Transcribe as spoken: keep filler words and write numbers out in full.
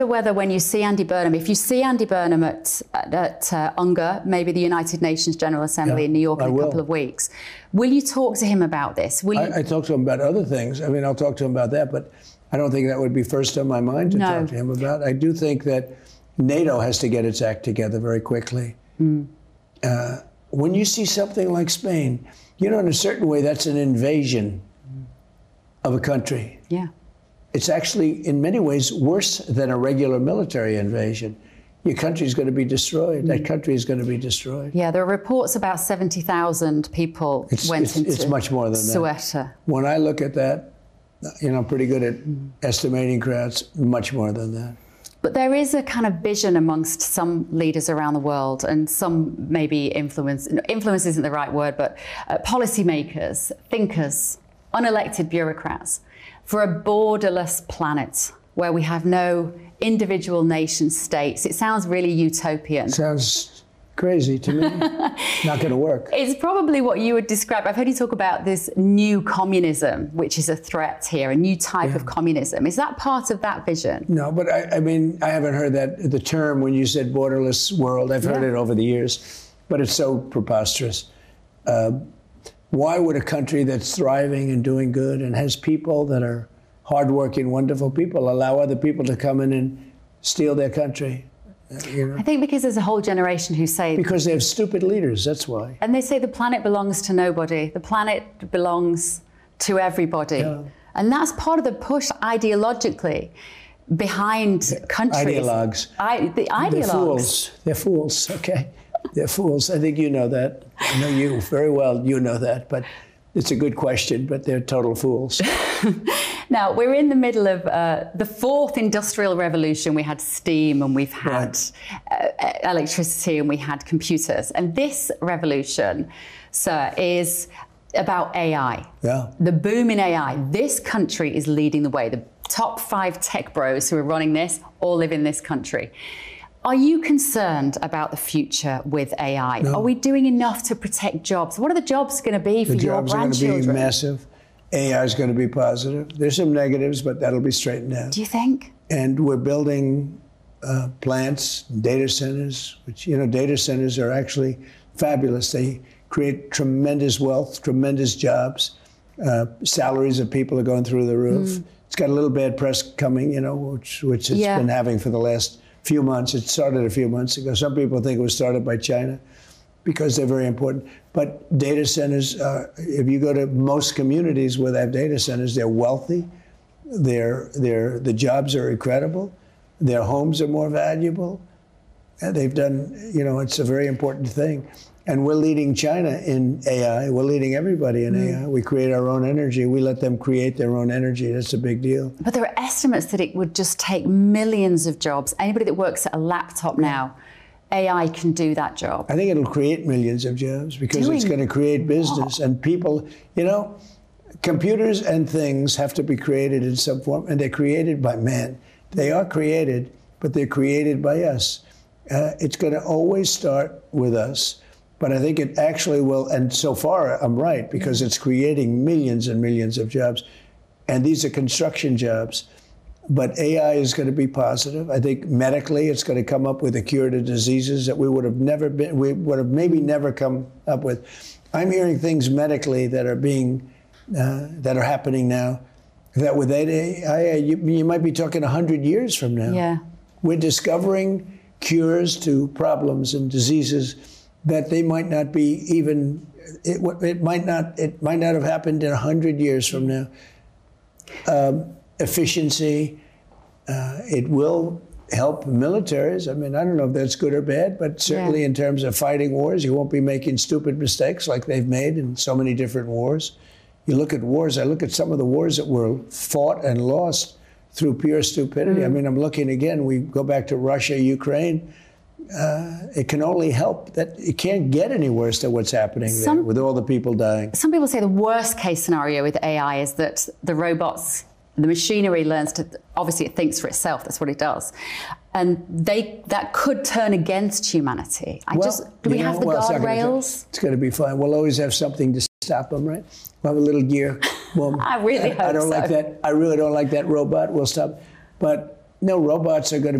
Whether when you see Andy Burnham, if you see Andy Burnham at, at uh, UNGA, maybe the United Nations General Assembly yeah, in New York in I a will. couple of weeks, will you talk to him about this? Will you... I, I talk to him about other things. I mean, I'll talk to him about that, but I don't think that would be first on my mind to no. talk to him about. I do think that NATO has to get its act together very quickly. Mm. Uh, when you see something like Spain, you know, in a certain way, that's an invasion of a country. Yeah. It's actually, in many ways, worse than a regular military invasion. Your country is going to be destroyed. Mm. That country is going to be destroyed. Yeah, there are reports about seventy thousand people it's, went it's, into It's much more than Ceuta. that. When I look at that, you know, I'm pretty good at mm. estimating crowds, much more than that. But there is a kind of vision amongst some leaders around the world, and some maybe influence, influence isn't the right word, but uh, policymakers, thinkers, unelected bureaucrats, for a borderless planet where we have no individual nation states. It sounds really utopian. Sounds crazy to me. Not going to work. It's probably what you would describe. I've heard you talk about this new communism, which is a threat here, a new type yeah. of communism. Is that part of that vision? No, but I, I mean, I haven't heard that, the term when you said borderless world. I've heard yeah. it over the years, but it's so preposterous. Uh, why would a country that's thriving and doing good and has people that are hardworking, wonderful people allow other people to come in and steal their country? You know? I think because there's a whole generation who say... Because they have stupid leaders, that's why. And they say the planet belongs to nobody. The planet belongs to everybody. Yeah. And that's part of the push ideologically behind countries. Ideologues. I, the ideologues. They're fools. They're fools, okay? They're fools. I think you know that. I know you very well. You know that. But it's a good question, but they're total fools. Now, we're in the middle of uh, the fourth industrial revolution. We had steam and we've had right. uh, electricity and we had computers. And this revolution, sir, is about A I. Yeah. The boom in A I. This country is leading the way. The top five tech bros who are running this all live in this country. Are you concerned about the future with A I? No. Are we doing enough to protect jobs? What are the jobs going to be for the your jobs grandchildren? are going to be massive. A I is going to be positive. There's some negatives, but that'll be straightened out. Do you think? And we're building uh, plants, data centers, which, you know, data centers are actually fabulous. They create tremendous wealth, tremendous jobs. Uh, salaries of people are going through the roof. Mm. It's got a little bad press coming, you know, which, which it's yeah. been having for the last few months. It started a few months ago. Some people think it was started by China because they're very important. But data centers, uh, if you go to most communities where they have data centers, they're wealthy, they're, they're, the jobs are incredible, their homes are more valuable, and they've done, you know, it's a very important thing. And we're leading China in A I. We're leading everybody in mm. A I. We create our own energy. We let them create their own energy. That's a big deal. But there are estimates that it would just take millions of jobs. Anybody that works at a laptop now, A I can do that job. I think it'll create millions of jobs because Doing it's going to create business. What? And people, you know, computers and things have to be created in some form, and they're created by man. They are created, but they're created by us. Uh, it's going to always start with us. But I think it actually will, and so far I'm right, because it's creating millions and millions of jobs. And these are construction jobs. But A I is going to be positive. I think medically it's going to come up with a cure to diseases that we would have never been, we would have maybe never come up with. I'm hearing things medically that are being, uh, that are happening now, that with A I, you, you might be talking one hundred years from now. Yeah. We're discovering cures to problems and diseases that they might not be even, it, it might not, it might not have happened in one hundred years from now. Um, efficiency, uh, it will help militaries. I mean, I don't know if that's good or bad, but certainly yeah. in terms of fighting wars, you won't be making stupid mistakes like they've made in so many different wars. You look at wars, I look at some of the wars that were fought and lost through pure stupidity. Mm. I mean, I'm looking again, we go back to Russia, Ukraine. Uh, it can only help that it can't get any worse than what's happening some, there with all the people dying. Some people say the worst case scenario with A I is that the robots, the machinery learns to, obviously it thinks for itself, that's what it does. And they that could turn against humanity. I well, just, do we know, have the well, guardrails? It's going to be fine. We'll always have something to stop them, right? We'll have a little gear. Well, I really hope I don't so. like that. I really don't like that robot. We'll stop. But no robots are going to